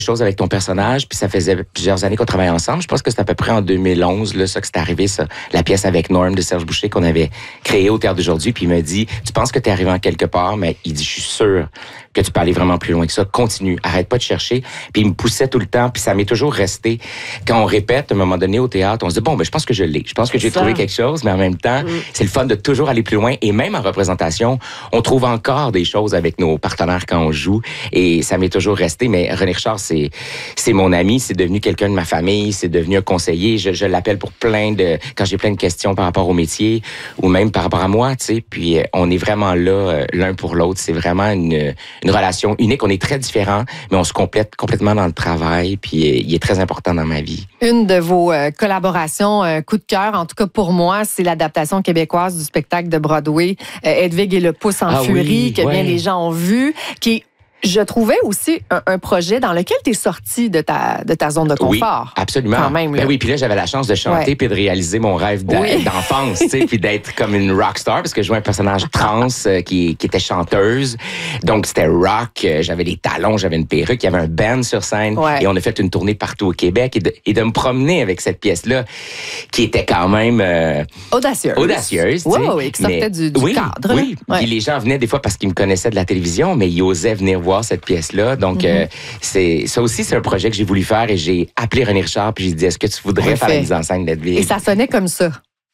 chose avec ton personnage, puis ça faisait plusieurs années qu'on travaillait ensemble. Je pense que c'est à peu près en 2011, là, ça que c'est arrivé, ça, la pièce avec Norm de Serge Boucher qu'on avait créée au Théâtre d'aujourd'hui. Puis il me dit, tu penses que t'es arrivé en quelque part, mais il dit, je suis sûr que tu peux aller vraiment plus loin que ça. Continue, arrête pas de chercher. Puis il me poussait tout le temps, puis ça m'est toujours resté. Quand on répète, à un moment donné au théâtre, on se dit, bon, ben, je pense que je l'ai. Je pense que j'ai trouvé quelque chose, mais en même temps, c'est le fun de toujours aller plus loin. Et même en représentation, on trouve encore des choses avec nos partenaires quand on joue. Et ça m'est toujours resté. Mais René Richard, c'est mon ami, c'est devenu quelqu'un de ma famille, c'est devenu un conseiller. Je l'appelle pour quand j'ai plein de questions par rapport au métier ou même par rapport à moi, tu sais. Puis on est vraiment là, l'un pour l'autre. C'est vraiment une relation unique. On est très différents, mais on se complète complètement dans le travail. Puis il est très important dans ma vie. Une de vos collaborations, coup de cœur, en tout cas pour moi, c'est l'adaptation québécoise du spectacle de Broadway, Hedwig et le pouce en furie, que bien les gens ont vu, qui est, je trouvais aussi un projet dans lequel tu es sorti de ta zone de confort. Oui, absolument. Quand même, ben oui, puis là, j'avais la chance de chanter puis de réaliser mon rêve d'enfance, tu sais, puis d'être comme une rockstar, parce que je jouais un personnage trans qui était chanteuse. Donc, c'était rock. J'avais des talons, j'avais une perruque, il y avait un band sur scène. Et on a fait une tournée partout au Québec. Et de me promener avec cette pièce-là, qui était quand même... audacieuse. Oui, qui sortait du cadre. Oui, puis les gens venaient des fois parce qu'ils me connaissaient de la télévision, mais ils osaient venir voir cette pièce-là. Donc, ça aussi, c'est un projet que j'ai voulu faire et j'ai appelé René Richard puis j'ai dit, est-ce que tu voudrais faire la mise en scène d'Edwige? Et ça sonnait comme ça.